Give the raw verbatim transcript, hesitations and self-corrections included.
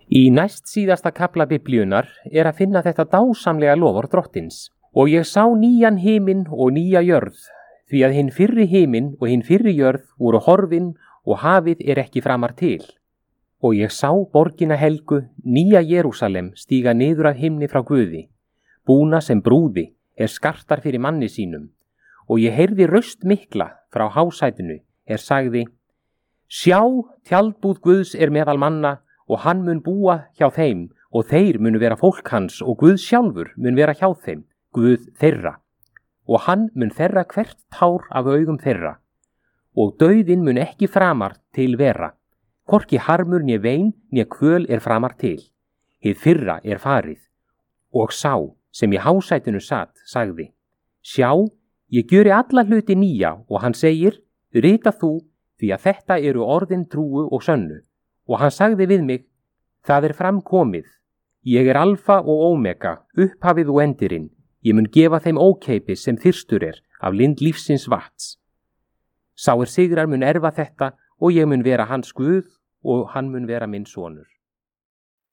Í næst síðasta kafla Biblíunnar er að finna þetta dásamlega loforð Drottins. Og ég sá nýjan himinn og nýja jörð, því að hinn fyrri himinn og hinn fyrri jörð voru horfin og hafið er ekki framar til. Og ég sá borgina helgu, nýja Jerúsalem, stíga niður af himni frá Guði, búna sem brúði er skartar fyrir manni sínum. Og ég heyrði raust mikla frá hásætinu er sagði: Sjá, tjaldbúð Guðs er meðal manna og hann mun búa hjá þeim og þeir munu vera fólk hans og Guð sjálfur mun vera hjá þeim, Guð þeirra. Og hann mun þerra hvert tár af augum þeirra. Og dauðinn mun ekki framar til vera. Hvorki harmur né vein né kvöl er framar til. Hið fyrra er farið. Og sá sem í hásætinu sat sagði: Sjá, ég gjöri alla hluti nýja, og hann segir: Rita þú, því að þetta eru orðin trúu og sönnu. Og hann sagði við mig: Það er framkomið. Ég er alfa og omega, upphafið og endirinn. Ég mun gefa þeim ókeipis sem þyrstur er af lind lífsins vats. Sá er sigrar mun erfa þetta og ég mun vera hans Guð og hann mun vera minn sonur.